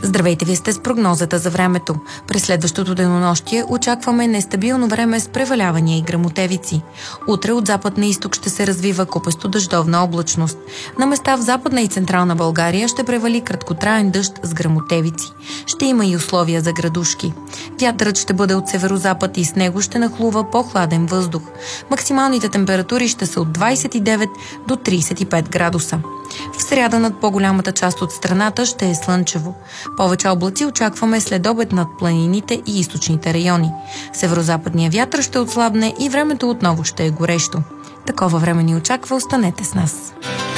Здравейте, вие сте с прогнозата за времето. През следващото денонощие очакваме нестабилно време с превалявания и гръмотевици. Утре от запад на изток ще се развива купесто дъждовна облачност. На места в Западна и Централна България ще превали краткотраен дъжд с гръмотевици. Ще има и условия за градушки. Вятърът ще бъде от северозапад и с него ще нахлува по-хладен въздух. Максималните температури ще са от 29 до 35 градуса. В сряда над по-голямата част от страната ще е слънчево. Повече облаци очакваме след обед над планините и източните райони. Северозападният вятър ще отслабне и времето отново ще е горещо. Такова време ни очаква, останете с нас.